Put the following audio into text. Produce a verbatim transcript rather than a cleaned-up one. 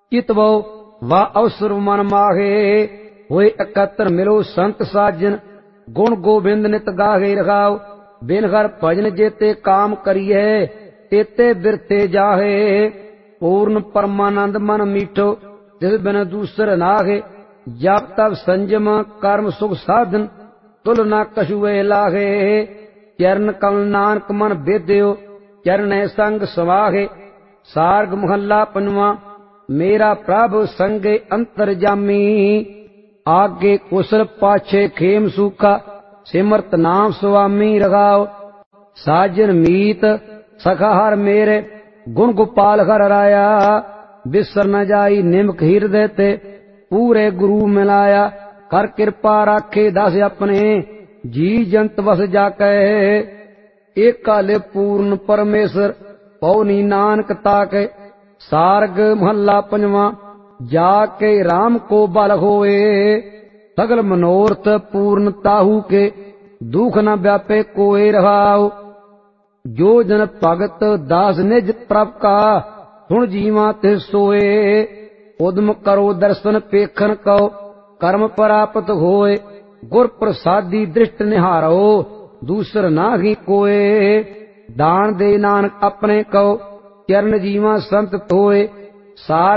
चितवो वा अवसर मन माहे होए एकत्र मिलो संत साजन गुण गोबिंद नित गाहे रखाओ बिन हर भजन जेते काम करिए तेते बिरते जाहे पूर्ण परमानंद मन मीठो जिस बिन दूसर नाहे जप तप संयम कर्म सुख साधन तुल ना कछुए लाहे चरण कमल नानक मन बेद्यो चरण संग समाहे सार्ग महला पंजवा मेरा प्रभु संगे अंतर जामी आगे कुशल पाछे खेम सूखा सिमरत नाम स्वामी रखाओ साजन मीत सखा हर मेरे गुण गोपाल हर राया बिसर न जाई निमक हृदय ते पूरे गुरु मिलाया कर कृपा राखे दस अपने जी जंत वस जाके एकाले पूर्ण परमेश्वर पौनी नानक ताके सार्ग महला पंजवा जाके राम को बल होए सगल मनोरथ पूर्ण ताहू के दुख न व्यापे कोई रहाओ जो जन भगत दास निज प्रभ का सुन जीवा ते सोए उदम करो दर्शन पेखन कहो कर्म प्राप्त होए गुर प्रसादी दृष्ट निहारो दूसर नाही कोए दान दे नानक अपने कहो चरण जीवा संत होए सार